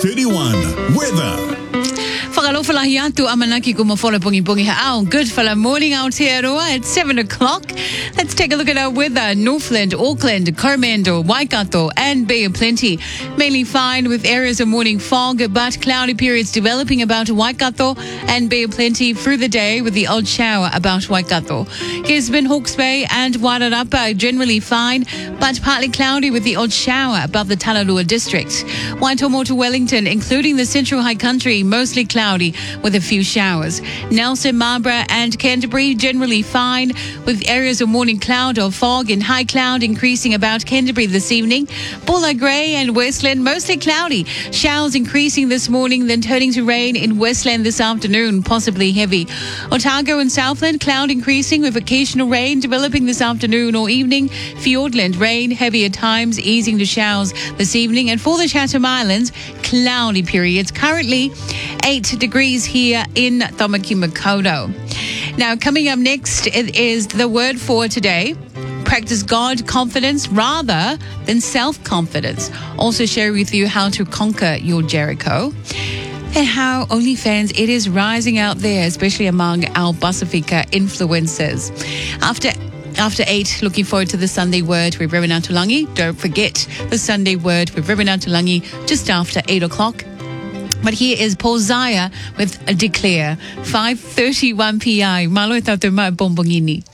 31 weather. Whakalofalahi atu amanaki kumawhala pungi ha'au. Good fala morning out here at 7 o'clock. Let's take a look at our weather. Northland, Auckland, Coromandel, Waikato and Bay of Plenty. Mainly fine with areas of morning fog but cloudy periods developing about Waikato and Bay of Plenty through the day with the odd shower about Waikato. Gisborne, Hawke's Bay and Wairarapa generally fine but partly cloudy with the odd shower above the Talalua district. Waitomo to Wellington including the Central High Country mostly cloudy with a few showers. Nelson, Marlborough and Canterbury generally fine with areas of morning cloud or fog and high cloud increasing about Canterbury this evening. Bulla Grey and Westland mostly cloudy. Showers increasing this morning then turning to rain in Westland this afternoon, possibly heavy. Otago and Southland cloud increasing with occasional rain developing this afternoon or evening. Fiordland rain heavy at times easing to showers this evening. And for the Chatham Islands, cloudy periods. Currently 8 degrees here in Tamaki Makaurau. Now, coming up next, it is the word for today. Practice God confidence rather than self-confidence. Also share with you how to conquer your Jericho. And how OnlyFans, it is rising out there, especially among our Pasifika influencers. After 8, looking forward to the Sunday Word with Reverend Atulangi. Don't forget the Sunday Word with Reverend Atulangi just after 8 o'clock. But here is Paul Zaya with a Declare, 5:31 p.m. Malo e tatu mai bombongini.